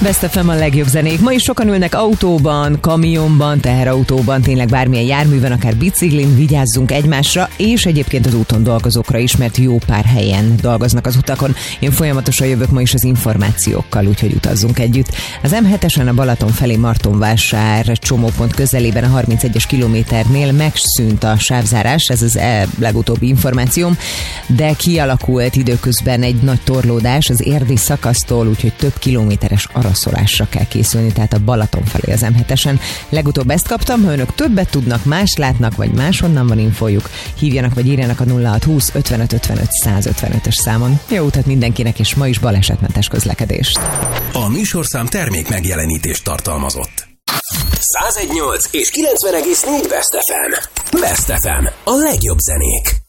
Best FM a legjobb zenék. Ma is sokan ülnek autóban, kamionban, teherautóban, tényleg bármilyen járműven, akár biciklin, vigyázzunk egymásra, és egyébként az úton dolgozókra is, mert jó pár helyen dolgoznak az utakon. Én folyamatosan jövök ma is az információkkal, úgyhogy utazzunk együtt. Az M7-esen a Balaton felé Martonvásár csomópont közelében a 31-es kilométernél megszűnt a sávzárás, ez az legutóbbi információm, de kialakult időközben egy nagy torlódás az érdi szakasztól, úgyhogy több kilométeres araszolásra kell készülni, tehát a Balaton felé az M7-esen. Legutóbb ezt kaptam, ha önök többet tudnak, más látnak, vagy máshonnan van infójuk, hívjanak vagy írjanak a 0620 55 55 155-ös számon. Jó utat mindenkinek, és ma is balesetmentes közlekedést. A műsorszám termék megjelenítést tartalmazott. 101.8 és 90,4 Best FM. Best FM. A legjobb zenék.